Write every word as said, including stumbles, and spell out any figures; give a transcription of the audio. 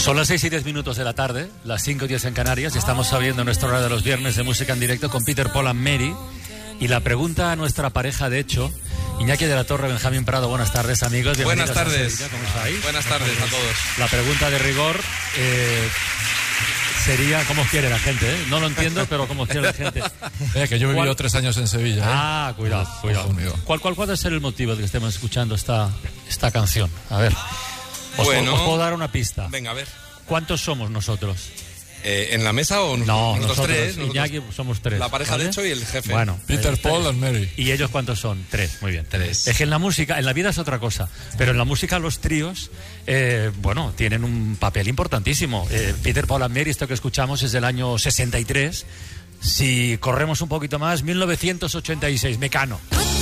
Son las seis y diez minutos de la tarde, las cinco y diez en Canarias, y estamos abriendo nuestra hora de los viernes de música en directo con Peter, Paul and Mary. Y la pregunta a nuestra pareja, de hecho, Iñaki de la Torre, Benjamín Prado, buenas tardes, amigos. Buenas tardes. Sevilla, ¿cómo estáis? Buenas tardes a todos. La pregunta de rigor eh, sería, ¿cómo quiere la gente? Eh? No lo entiendo, pero ¿cómo quiere la gente? Eh, que yo he vivido ¿Cuál? tres años en Sevilla. ¿eh? Ah, cuidado, cuidado. ¿Cuál, cuál puede ser el motivo de que estemos escuchando esta, esta canción? A ver, os, bueno, os puedo dar una pista. Venga, a ver. ¿Cuántos somos nosotros? Eh, ¿En la mesa o nosotros? No, nosotros, nosotros tres? Nosotros, Iñaki somos tres. La pareja, ¿vale? de hecho, y el jefe. Bueno, Peter, eh, Paul and Mary. ¿Y ellos cuántos son? Tres, muy bien. Tres. Es que en la música, en la vida es otra cosa, pero en la música los tríos, eh, bueno, tienen un papel importantísimo. Eh, Peter, Paul and Mary, esto que escuchamos es del año sesenta y tres. Si corremos un poquito más, mil novecientos ochenta y seis, Mecano.